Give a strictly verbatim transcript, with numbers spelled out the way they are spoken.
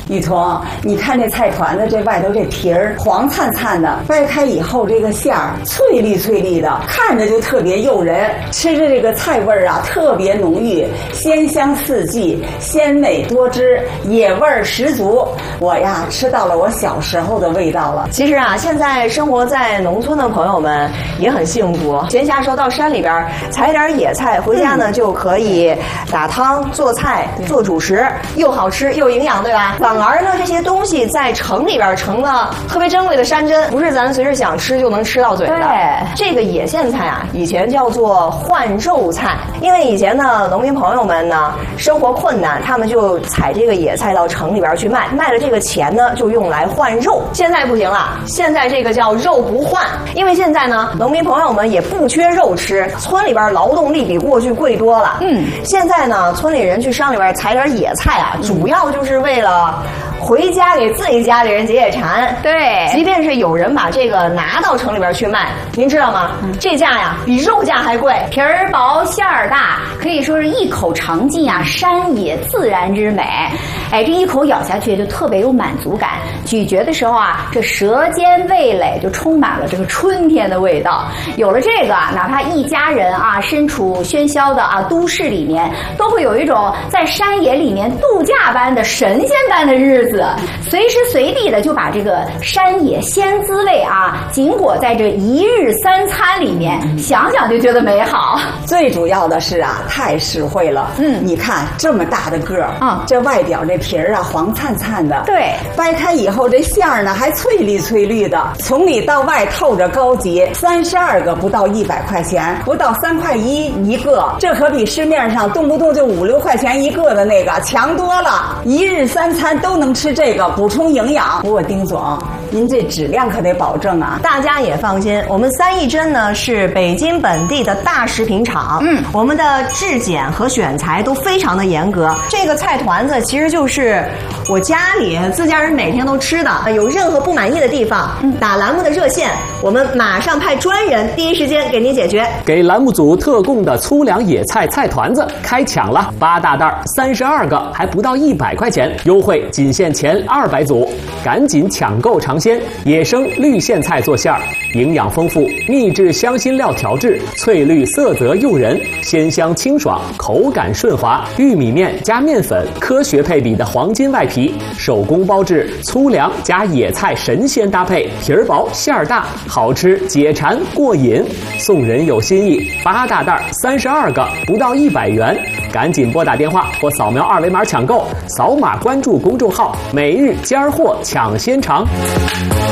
雨桐，你看这菜团子这外头这皮儿黄灿灿的，掰开以后这个馅儿脆粒脆粒的，看着就特别诱人，吃着这个菜味儿啊特别浓郁，鲜香四季，鲜美多汁，野味儿十足。我呀吃到了我小时候的味道了。 其实啊，现在生活在农村的朋友们也很幸福，闲暇时候到山里边采点野菜回家呢，嗯、就可以打汤、做菜、做主食，又好吃又营养，对吧？反而呢，这些东西在城里边成了特别珍贵的山珍，不是咱随时想吃就能吃到嘴的。对，这个野苋菜啊，以前叫做换肉菜，因为以前呢，农民朋友们呢生活困难，他们就采这个野菜到城里边去卖，卖了这个钱呢就用来换肉。现在不行了，现在这个叫肉不换，因为现在呢，农民朋友们也不缺肉吃，村里边劳动力比过去贵多了。嗯，现在呢，村里人去山里边采点野菜啊，主要就是为了回家给自己家里人解解馋。对，即便是有人把这个拿到城里边去卖，您知道吗？嗯、这价呀比肉价还贵， 皮儿薄馅儿大，可以说是一口尝尽啊山野自然之美。哎，这一口咬下去就特别有满足感，咀嚼的时候啊，这舌尖味蕾就充满了这个春天的味道。有了这个，哪怕一家人啊身处喧嚣的啊都市里面，都会有一种在山野里面度假般的神仙般的日子，随时随地的就把这个山野鲜滋味啊紧裹在这一日三餐里面，想想就觉得美好。 最主要的是啊，太实惠了。嗯，你看这么大的个儿啊、嗯，这外表这皮儿啊黄灿灿的，对，掰开以后这馅儿呢还翠绿翠绿的，从里到外透着高级。三十二个不到一百块钱，不到三块一一个，这可比市面上动不动就五六块钱一个的那个强多了。一日三餐都能吃这个，补充营养。不过丁总，您这质量可得保证啊！ 大家也放心，我们三义珍呢是北京本地的大食品厂，嗯，我们的质检和选材都非常的严格。这个菜团子其实就是我家里自家人每天都吃的，有任何不满意的地方，嗯，打栏目的热线，我们马上派专人第一时间给您解决。 给栏目组特供的粗粮野菜菜团子开抢了，八大袋三十二个，还不到一百块钱，优惠仅限前二百组，赶紧抢购尝鲜！野生绿苋菜做馅儿，营养丰富，秘制香辛料调制，翠绿色泽诱人，鲜香清爽，口感顺滑。玉米面加面粉，科学配比的黄金外皮，手工包制，粗粮加野菜神仙搭配，皮儿薄馅儿大，好吃解馋过瘾。送人有心意，八大袋三十二个，不到一百元，赶紧拨打电话或扫描二维码抢购，扫码关注公众号“每日尖儿货抢先尝”。